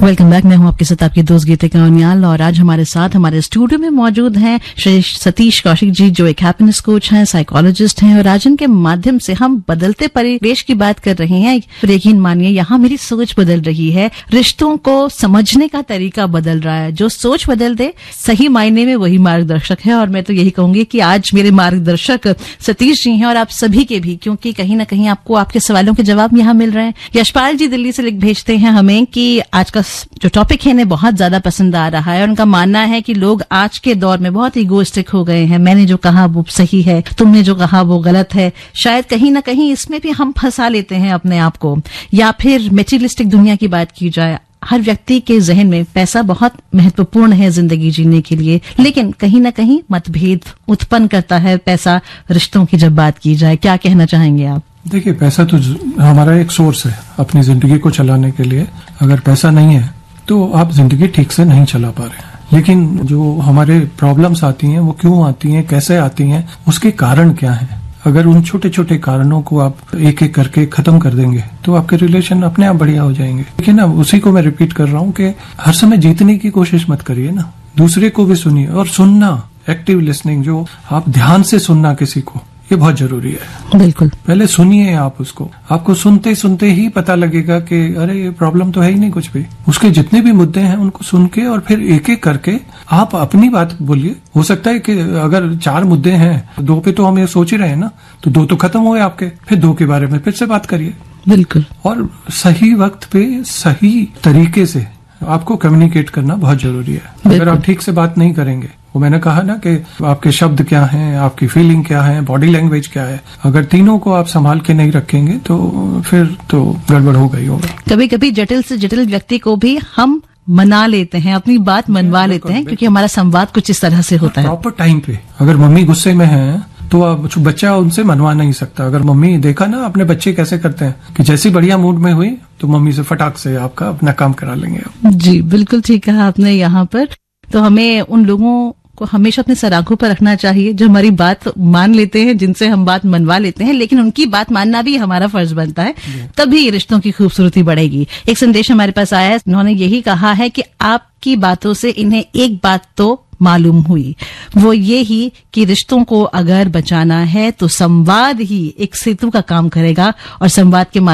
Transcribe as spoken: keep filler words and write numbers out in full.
Welcome back. मैं हूं आपके साथ आपकी दोस्त गीतिका उनियाल और आज हमारे साथ हमारे स्टूडियो में मौजूद हैं श्री सतीश कौशिक जी, जो एक हैप्पीनेस कोच हैं, साइकोलॉजिस्ट हैं और आज इनके माध्यम से हम बदलते परिवेश की बात कर रहे हैं। पर यकीन मानिए, यहाँ मेरी सोच बदल रही है, रिश्तों को समझने का तरीका बदल रहा है। जो सोच बदल दे, सही मायने में वही मार्गदर्शक है। और मैं तो यही कहूंगी कि आज मेरे मार्गदर्शक सतीश जी हैं और आप सभी के भी, क्योंकि कहीं ना कहीं आपको आपके सवालों के जवाब यहाँ मिल रहे हैं। यशपाल जी दिल्ली से लिख भेजते हैं हमें कि आज का जो टॉपिक है इन्हें बहुत ज्यादा पसंद आ रहा है और उनका मानना है कि लोग आज के दौर में बहुत इगोइस्टिक हो गए हैं। मैंने जो कहा वो सही है, तुमने जो कहा वो गलत है। शायद कहीं ना कहीं इसमें भी हम फंसा लेते हैं अपने आप को। या फिर मेटीरियलिस्टिक दुनिया की बात की जाए, हर व्यक्ति के जहन में पैसा बहुत महत्वपूर्ण है जिंदगी जीने के लिए, लेकिन कहीं ना कहीं मतभेद उत्पन्न करता है पैसा रिश्तों की जब बात की जाए। क्या कहना चाहेंगे आप? देखिए, पैसा तो हमारा एक सोर्स है अपनी जिंदगी को चलाने के लिए। अगर पैसा नहीं है तो आप जिंदगी ठीक से नहीं चला पा रहे हैं। लेकिन जो हमारे प्रॉब्लम्स आती हैं वो क्यों आती हैं, कैसे आती हैं, उसके कारण क्या हैं। अगर उन छोटे छोटे कारणों को आप एक एक करके खत्म कर देंगे तो आपके रिलेशन अपने आप बढ़िया हो जाएंगे। लेकिन अब उसी को मैं रिपीट कर रहा हूँ कि हर समय जीतने की कोशिश मत करिए ना, दूसरे को भी सुनिए। और सुनना, एक्टिव लिसनिंग, जो आप ध्यान से सुनना किसी को, ये बहुत जरूरी है। बिल्कुल, पहले सुनिए आप उसको। आपको सुनते सुनते ही पता लगेगा कि अरे ये प्रॉब्लम तो है ही नहीं कुछ भी। उसके जितने भी मुद्दे हैं उनको सुन के और फिर एक एक करके आप अपनी बात बोलिए। हो सकता है कि अगर चार मुद्दे हैं, दो पे तो हम ये सोच ही रहे हैं ना, तो दो तो खत्म हुए आपके, फिर दो के बारे में फिर से बात करिए। बिल्कुल। और सही वक्त पे सही तरीके से आपको कम्युनिकेट करना बहुत जरूरी है। अगर आप ठीक से बात नहीं करेंगे, वो मैंने कहा ना कि आपके शब्द क्या हैं, आपकी फीलिंग क्या है, बॉडी लैंग्वेज क्या है, अगर तीनों को आप संभाल के नहीं रखेंगे तो फिर तो गड़बड़ हो गई होगा। कभी कभी जटिल से जटिल व्यक्ति को भी हम मना लेते हैं, अपनी बात मनवा लेते हैं, क्योंकि हमारा संवाद कुछ इस तरह से होता है। प्रॉपर टाइम पे अगर मम्मी गुस्से में है तो आप बच्चा उनसे मनवा नहीं सकता। अगर मम्मी, देखा ना अपने बच्चे कैसे करते हैं कि जैसी बढ़िया मूड में हुई तो मम्मी से फटाक से आपका अपना काम करा लेंगे आप। जी बिल्कुल ठीक कहा आपने। यहाँ पर तो हमें उन लोगों को हमेशा अपने सराखों पर रखना चाहिए जो हमारी बात मान लेते हैं, जिनसे हम बात मनवा लेते हैं, लेकिन उनकी बात मानना भी हमारा फर्ज बनता है, तभी रिश्तों की खूबसूरती बढ़ेगी। एक संदेश हमारे पास आया है, उन्होंने यही कहा है कि आपकी बातों से इन्हें एक बात तो मालूम हुई, वो ये ही कि रिश्तों को अगर बचाना है तो संवाद ही एक सेतु का काम करेगा और संवाद के